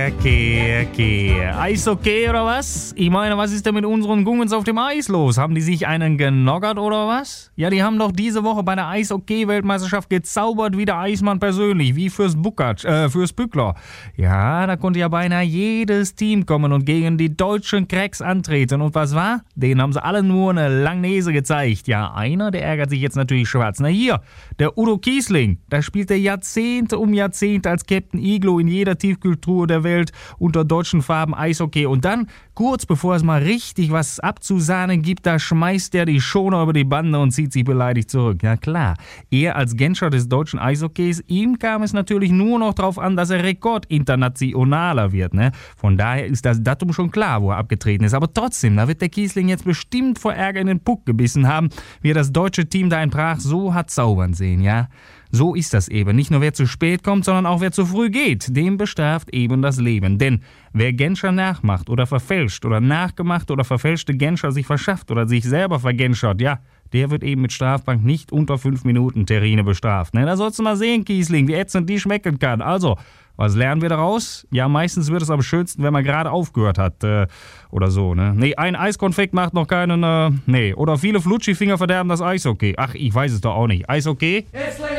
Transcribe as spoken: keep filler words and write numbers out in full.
Okay, okay. Eishockey oder was? Ich meine, was ist denn mit unseren Gungens auf dem Eis los? Haben die sich einen genoggert oder was? Ja, die haben doch diese Woche bei der Eishockey-Weltmeisterschaft gezaubert wie der Eismann persönlich, wie fürs Buckert, äh, fürs Bückler. Ja, da konnte ja beinahe jedes Team kommen und gegen die deutschen Cracks antreten. Und was war? Denen haben sie alle nur eine Langnese gezeigt. Ja, einer, der ärgert sich jetzt natürlich schwarz. Na hier, der Udo Kiesling, da spielt er Jahrzehnte um Jahrzehnte als Captain Iglo in jeder Tiefkühltruhe der Welt unter deutschen Farben Eishockey. Und dann, kurz bevor es mal richtig was abzusahnen gibt, da schmeißt er die Schoner über die Bande und zieht sich beleidigt zurück. Ja klar, er als Genscher des deutschen Eishockeys, ihm kam es natürlich nur noch darauf an, dass er rekordinternationaler wird. Ne? Von daher ist das Datum schon klar, wo er abgetreten ist. Aber trotzdem, da wird der Kiesling jetzt bestimmt vor Ärger in den Puck gebissen haben, wie er das deutsche Team da in Prag so hat zaubern sehen, ja. So ist das eben. Nicht nur wer zu spät kommt, sondern auch wer zu früh geht. Dem bestraft eben das Leben. Denn wer Genscher nachmacht oder verfälscht oder nachgemacht oder verfälschte Genscher sich verschafft oder sich selber vergenschert, ja, der wird eben mit Strafbank nicht unter fünf Minuten Terrine bestraft. Ne, da sollst du mal sehen, Kiesling, wie ätzend die schmecken kann. Also, was lernen wir daraus? Ja, meistens wird es am schönsten, wenn man gerade aufgehört hat. Äh, oder so, ne? Nee, ein Eiskonfekt macht noch keinen, äh, nee. Oder viele Flutschi-Finger verderben das Eishockey. Ach, ich weiß es doch auch nicht. Eishockey?